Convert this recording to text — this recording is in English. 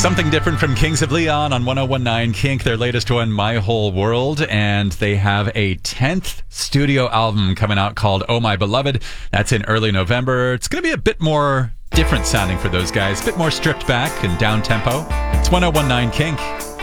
Something different from Kings of Leon on 1019 Kink, their latest one, My Whole World. And they have a 10th studio album coming out called Oh My Beloved. That's in early November. It's going to be a bit more different sounding for those guys, a bit more stripped back and down tempo. It's 1019 Kink.